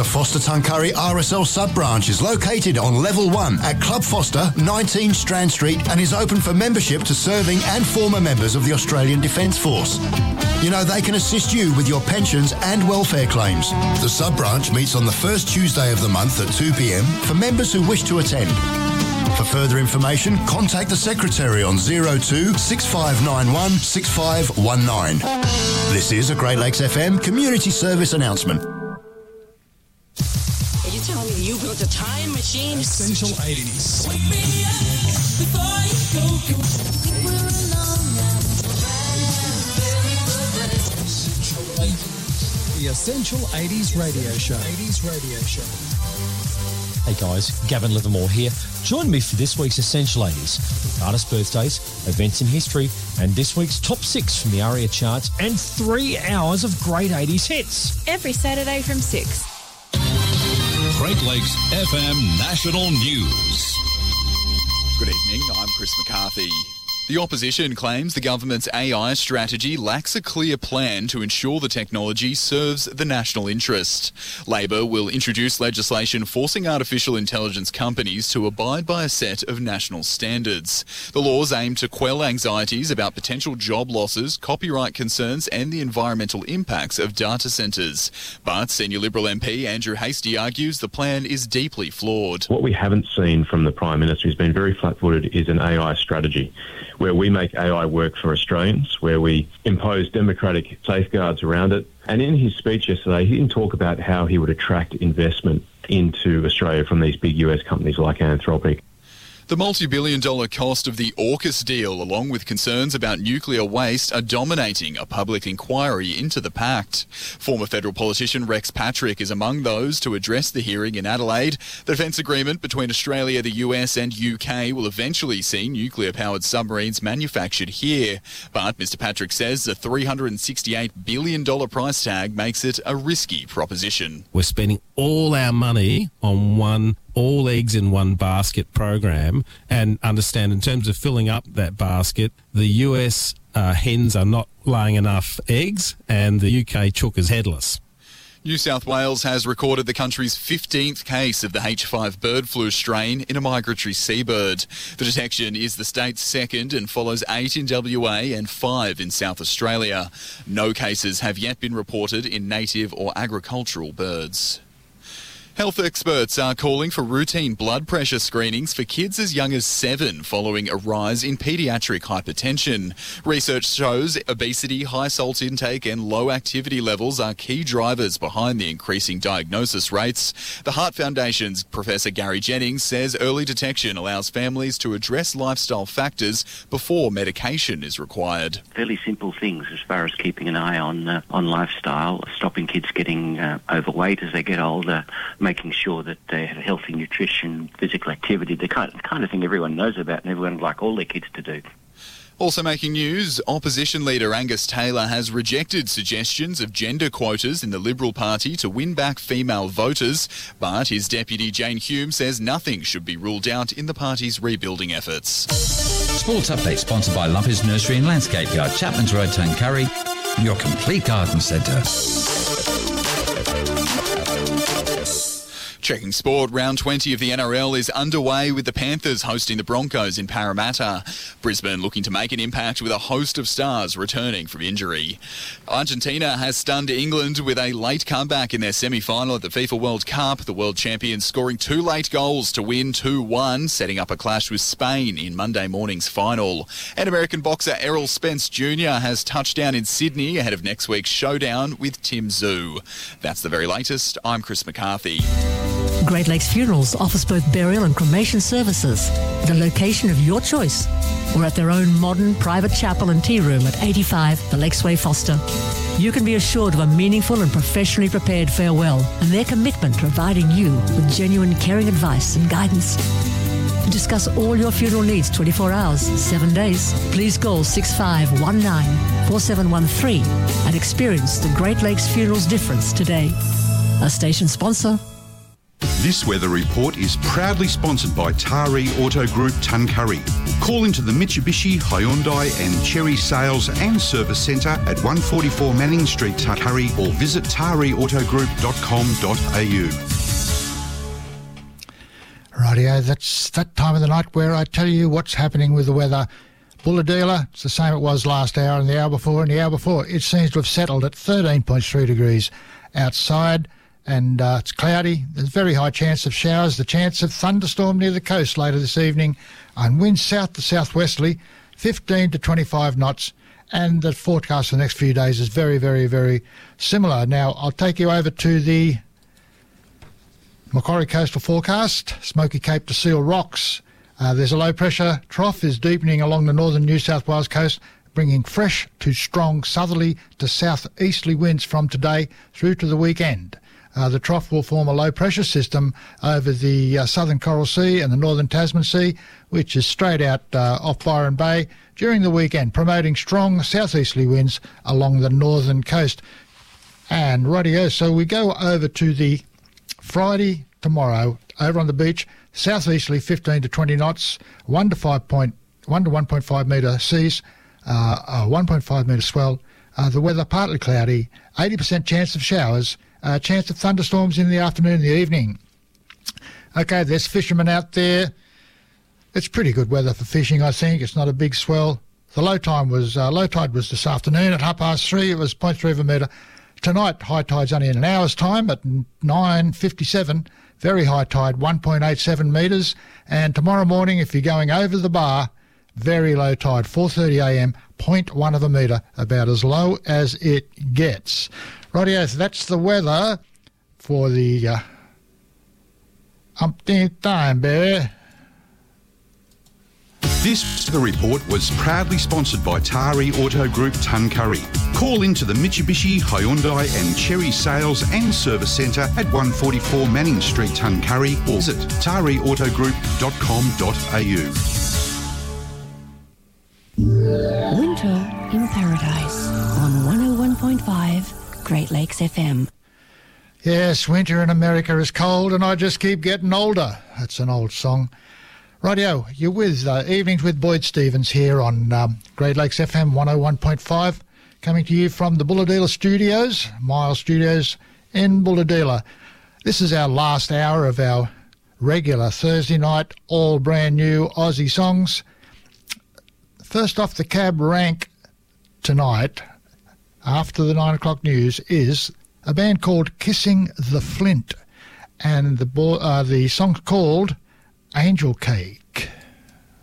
Foster Tuncurry RSL sub-branch is located on Level 1 at Club Foster, 19 Strand Street, and is open for membership to serving and former members of the Australian Defence Force. You know, they can assist you with your pensions and welfare claims. The sub-branch meets on the first Tuesday of the month at 2 p.m. for members who wish to attend. For further information, contact the Secretary on 02 6591 6519. This is a Great Lakes FM community service announcement. Are you telling me you built a time machine? Essential 80s. Wake me up before you go. Think we're alone now. The Essential 80s Radio Show. Hey guys, Gavin Livermore here. Join me for this week's Essential 80s with artist birthdays, events in history, and this week's top 6 from the ARIA charts and 3 hours of great 80s hits. Every Saturday from 6. Great Lakes FM National News. Good evening, I'm Chris McCarthy. The opposition claims the government's AI strategy lacks a clear plan to ensure the technology serves the national interest. Labor will introduce legislation forcing artificial intelligence companies to abide by a set of national standards. The laws aim to quell anxieties about potential job losses, copyright concerns and the environmental impacts of data centres. But senior Liberal MP Andrew Hastie argues the plan is deeply flawed. What we haven't seen from the Prime Minister, who's been very flat-footed, is an AI strategy where we make AI work for Australians, where we impose democratic safeguards around it. And in his speech yesterday, he didn't talk about how he would attract investment into Australia from these big US companies like Anthropic. The multi-billion-dollar cost of the AUKUS deal, along with concerns about nuclear waste, are dominating a public inquiry into the pact. Former federal politician Rex Patrick is among those to address the hearing in Adelaide. The defence agreement between Australia, the US and UK will eventually see nuclear-powered submarines manufactured here. But Mr Patrick says the $368 billion price tag makes it a risky proposition. We're spending all our money on all eggs in one basket program, and understand in terms of filling up that basket, the US hens are not laying enough eggs and the UK chook is headless. New South Wales has recorded the country's 15th case of the H5 bird flu strain in a migratory seabird. The detection is the state's second and follows 8 in WA and 5 in South Australia. No cases have yet been reported in native or agricultural birds. Health experts are calling for routine blood pressure screenings for kids as young as 7 following a rise in paediatric hypertension. Research shows obesity, high salt intake and low activity levels are key drivers behind the increasing diagnosis rates. The Heart Foundation's Professor Gary Jennings says early detection allows families to address lifestyle factors before medication is required. Fairly simple things as far as keeping an eye on lifestyle, stopping kids getting overweight as they get older, making sure that they have healthy nutrition, physical activity, the kind of thing everyone knows about and everyone would like all their kids to do. Also making news, opposition leader Angus Taylor has rejected suggestions of gender quotas in the Liberal Party to win back female voters, but his deputy Jane Hume says nothing should be ruled out in the party's rebuilding efforts. Sports update sponsored by Lumpy's Nursery and Landscape Yard, Chapman's Road, Tuncurry, your complete garden centre. Checking sport, round 20 of the NRL is underway with the Panthers hosting the Broncos in Parramatta. Brisbane looking to make an impact with a host of stars returning from injury. Argentina has stunned England with a late comeback in their semi-final at the FIFA World Cup. The world champions scoring 2 late goals to win 2-1, setting up a clash with Spain in Monday morning's final. And American boxer Errol Spence Jr. has touched down in Sydney ahead of next week's showdown with Tim Tszyu. That's the very latest. I'm Chris McCarthy. Great Lakes Funerals offers both burial and cremation services at a location of your choice or at their own modern private chapel and tea room at 85 the Lakesway Foster. You can be assured of a meaningful and professionally prepared farewell and their commitment to providing you with genuine caring advice and guidance. To discuss all your funeral needs 24 hours, 7 days, please call 6519-4713 and experience the Great Lakes Funerals difference today. A station sponsor. This weather report is proudly sponsored by Tari Auto Group Tuncurry. Call into the Mitsubishi, Hyundai and Cherry Sales and Service Centre at 144 Manning Street, Tuncurry, or visit tariautogroup.com.au. Rightio, that's that time of the night where I tell you what's happening with the weather. Bulahdelah, it's the same it was last hour and the hour before and the hour before. It seems to have settled at 13.3 degrees outside, and it's cloudy. There's a very high chance of showers, the chance of thunderstorm near the coast later this evening, and winds south to southwesterly, 15 to 25 knots, and the forecast for the next few days is very, very, very similar. Now, I'll take you over to the Macquarie Coastal forecast, Smoky Cape to Seal Rocks. There's a low-pressure trough is deepening along the northern New South Wales coast, bringing fresh to strong southerly to southeasterly winds from today through to the weekend. The trough will form a low-pressure system over the southern Coral Sea and the northern Tasman Sea, which is straight out off Byron Bay during the weekend, promoting strong southeasterly winds along the northern coast. And rightio, so we go over to the Friday tomorrow over on the beach. Southeasterly 15 to 20 knots, 1 to 1.5 metre seas, 1.5 metre swell. The weather partly cloudy, 80% chance of showers, chance of thunderstorms in the afternoon and the evening. Okay, there's fishermen out there. It's pretty good weather for fishing, I think. It's not a big swell. The low tide was this afternoon at 3:30. It was 0.3 of a metre. Tonight, high tide's only in an hour's time at 9:57. Very high tide, 1.87 metres. And tomorrow morning, if you're going over the bar, very low tide, 4:30 a.m, 0.1 of a metre, about as low as it gets. Rightio, so that's the weather for the umpteenth time, baby. This weather report was proudly sponsored by Tari Auto Group Tuncurry. Call into the Mitsubishi, Hyundai and Cherry Sales and Service Centre at 144 Manning Street, Tuncurry, or visit tariautogroup.com.au. Winter in Paradise on 101.5 Great Lakes FM. Yes, winter in America is cold and I just keep getting older. That's an old song. Rightio, you're with Evenings with Boyd Stevens here on Great Lakes FM 101.5, coming to you from the Bulahdelah Studios, Miles Studios in Bulahdelah. This is our last hour of our regular Thursday night, all brand new Aussie songs. First off the cab rank tonight, after the 9 o'clock news, is a band called Kissing the Flint, and the song's called Angel Key.